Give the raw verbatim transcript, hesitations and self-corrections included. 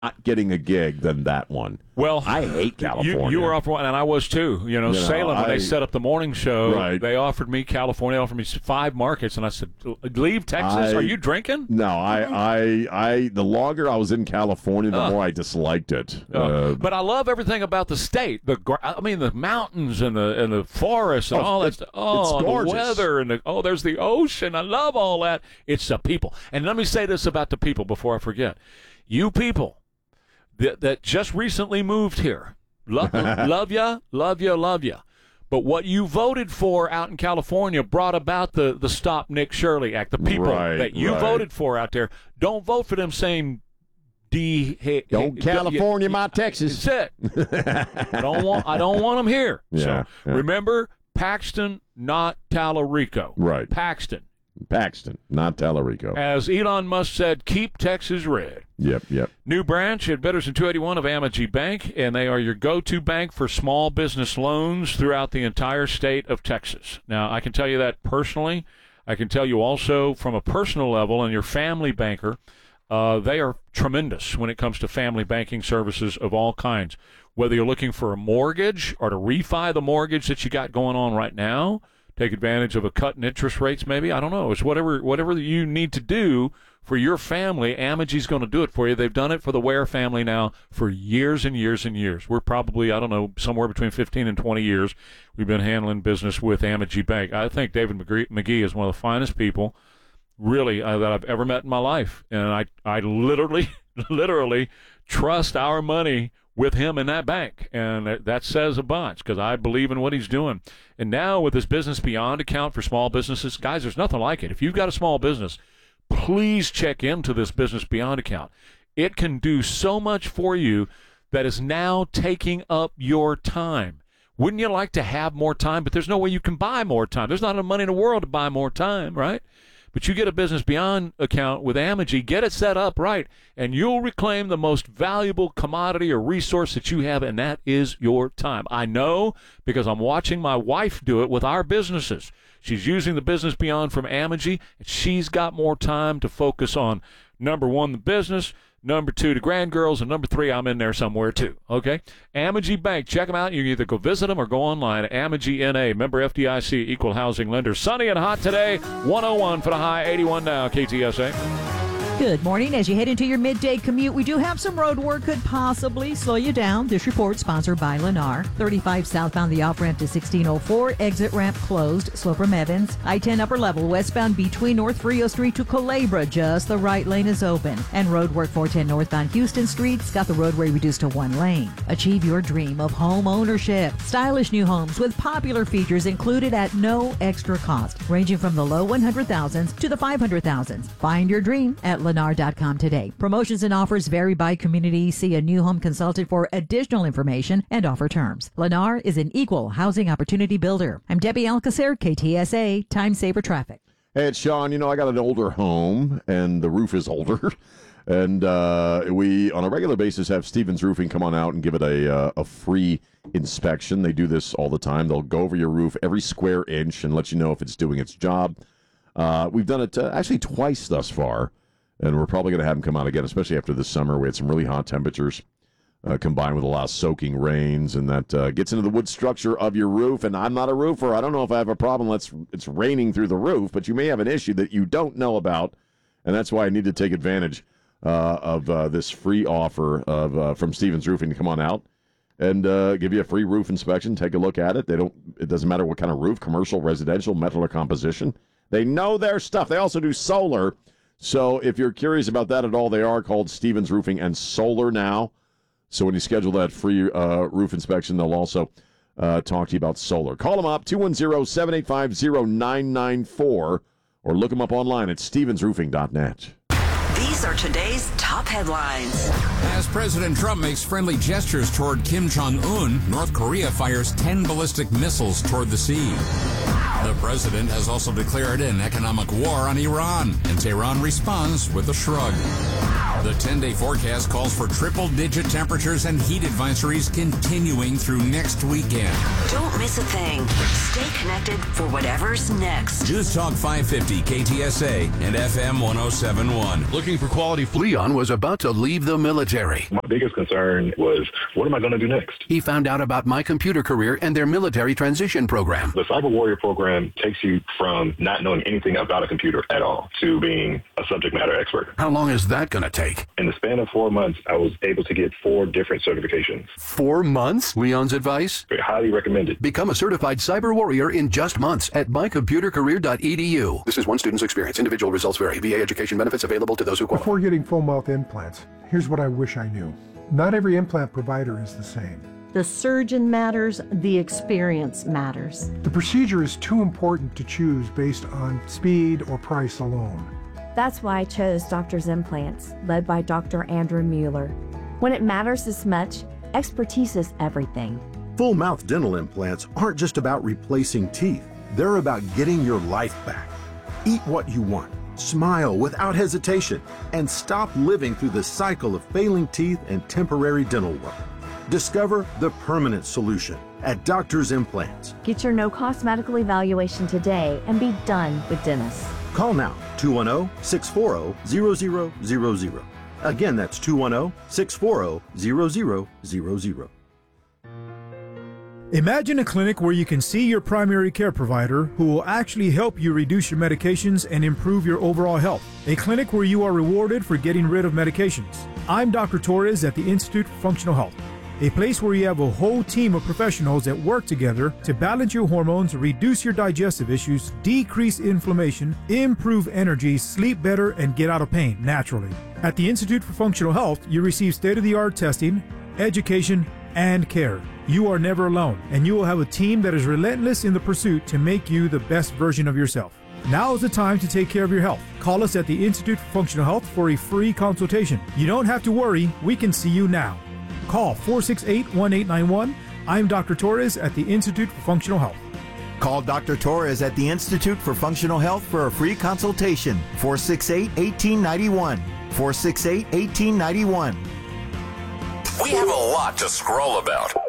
not getting a gig than that one. Well, I hate California. You, you were off one, and I was too. You know, you know Salem, when I, they set up the morning show, right. they offered me California, offered me five markets, and I said, leave Texas? I, Are you drinking? No, I, I, I, the longer I was in California, the uh, more I disliked it. Uh, uh, but I love everything about the state. The, I mean, the mountains and the and the forests and oh, all that it, stuff. Oh, it's gorgeous. The weather and the, oh, there's the ocean. I love all that. It's the people. And let me say this about the people before I forget. You people that, that just recently moved here, love, love ya, love ya, love ya. But what you voted for out in California brought about the, the Stop Nick Shirley Act. The people right, that you right. voted for out there, don't vote for them same D. Hey, don't hey, California, you, my Texas. That's it. I don't want. I don't want them here. Yeah, so yeah. remember, Paxton, not Tallarico. Right. Paxton. Paxton, not Tallarico. As Elon Musk said, keep Texas red. Yep, yep. New branch at Bitterson two eighty-one of Amegy Bank, and they are your go-to bank for small business loans throughout the entire state of Texas. Now, I can tell you that personally. I can tell you also from a personal level, and your family banker, uh, they are tremendous when it comes to family banking services of all kinds. Whether you're looking for a mortgage or to refi the mortgage that you got going on right now, take advantage of a cut in interest rates maybe, I don't know. It's whatever whatever you need to do for your family, Amegy's going to do it for you. They've done it for the Ware family now for years and years and years. We're probably, I don't know, somewhere between fifteen and twenty years we've been handling business with Amegy Bank. I think David McGee is one of the finest people really uh, that I've ever met in my life. And I, I literally, literally trust our money with him in that bank, and that says a bunch because I believe in what he's doing. And now with this Business Beyond account for small businesses, guys, there's nothing like it. If you've got a small business, please check into this Business Beyond account. It can do so much for you that is now taking up your time. Wouldn't you like to have more time? But there's no way you can buy more time. There's not enough money in the world to buy more time, right? But you get a Business Beyond account with Amegy, get it set up right, and you'll reclaim the most valuable commodity or resource that you have, and that is your time. I know because I'm watching my wife do it with our businesses. She's using the Business Beyond from Amegy, and she's got more time to focus on, number one, the business, number two, the grandgirls, and number three, I'm in there somewhere too, okay? Amegy Bank, check them out. You can either go visit them or go online at Amegy N A, member F D I C, equal housing lender. Sunny and hot today, one oh one for the high, eighty-one now, K T S A. Good morning. As you head into your midday commute, we do have some road work could possibly slow you down. This report sponsored by Lennar. thirty-five southbound, the off-ramp to sixteen oh four. Exit ramp closed. Slow from Evans. I ten upper level westbound between North Frio Street to Culebra. Just the right lane is open. And road work four ten northbound Houston Street's got the roadway reduced to one lane. Achieve your dream of home ownership. Stylish new homes with popular features included at no extra cost, ranging from the low one hundred thousands to the five hundred thousands. Find your dream at Lennar dot com today. Promotions and offers vary by community. See a new home consultant for additional information and offer terms. Lennar is an equal housing opportunity builder. I'm Debbie Alcacer, K T S A, Time Saver Traffic. Hey, it's Sean. You know, I got an older home, and the roof is older. And uh, we, on a regular basis, have Stevens Roofing come on out and give it a, uh, a free inspection. They do this all the time. They'll go over your roof every square inch and let you know if it's doing its job. Uh, we've done it uh, actually twice thus far. And we're probably going to have them come out again, especially after this summer. We had some really hot temperatures uh, combined with a lot of soaking rains, and that uh, gets into the wood structure of your roof. And I'm not a roofer. I don't know if I have a problem. Let's, it's raining through the roof, but you may have an issue that you don't know about, and that's why I need to take advantage uh, of uh, this free offer of uh, from Stevens Roofing to come on out and uh, give you a free roof inspection. Take a look at it. They don't. It doesn't matter what kind of roof, commercial, residential, metal, or composition. They know their stuff. They also do solar. So if you're curious about that at all, they are called Stevens Roofing and Solar now. So when you schedule that free uh, roof inspection, they'll also uh, talk to you about solar. Call them up, two one zero, seven eight five, zero nine nine four, or look them up online at stevens roofing dot net. These are today's top headlines. As President Trump makes friendly gestures toward Kim Jong-un, North Korea fires ten ballistic missiles toward the sea. The president has also declared an economic war on Iran, and Tehran responds with a shrug. The ten-day forecast calls for triple-digit temperatures and heat advisories continuing through next weekend. Don't miss a thing. Stay connected for whatever's next. News Talk five fifty, K T S A, and F M one oh seven point one. Looking for quality. Leon was about to leave the military. My biggest concern was, what am I going to do next? He found out about My Computer Career and their military transition program. The Cyber Warrior program takes you from not knowing anything about a computer at all to being a subject matter expert. How long is that going to take? In the span of four months, I was able to get four different certifications. Four months? Leon's advice? I highly recommend it. Become a certified cyber warrior in just months at my computer career dot e d u. This is one student's experience. Individual results vary. V A education benefits available to those who qualify. Before getting full mouth implants, here's what I wish I knew. Not every implant provider is the same. The surgeon matters, the experience matters. The procedure is too important to choose based on speed or price alone. That's why I chose Doctor's Implants, led by Doctor Andrew Mueller. When it matters this much, expertise is everything. Full mouth dental implants aren't just about replacing teeth. They're about getting your life back. Eat what you want, smile without hesitation, and stop living through the cycle of failing teeth and temporary dental work. Discover the permanent solution at Doctor's Implants. Get your no-cost medical evaluation today and be done with dentists. Call now, two one zero, six four zero, zero zero zero zero. Again, that's two one zero, six four zero, zero zero zero zero. Imagine a clinic where you can see your primary care provider who will actually help you reduce your medications and improve your overall health. A clinic where you are rewarded for getting rid of medications. I'm Doctor Torres at the Institute for Functional Health. A place where you have a whole team of professionals that work together to balance your hormones, reduce your digestive issues, decrease inflammation, improve energy, sleep better, and get out of pain naturally. At the Institute for Functional Health, you receive state-of-the-art testing, education, and care. You are never alone, and you will have a team that is relentless in the pursuit to make you the best version of yourself. Now is the time to take care of your health. Call us at the Institute for Functional Health for a free consultation. You don't have to worry, we can see you now. Call four six eight, one eight nine one. I'm Doctor Torres at the Institute for Functional Health. Call Doctor Torres at the Institute for Functional Health for a free consultation. four six eight, one eight nine one. four six eight, one eight nine one. We have a lot to scroll about.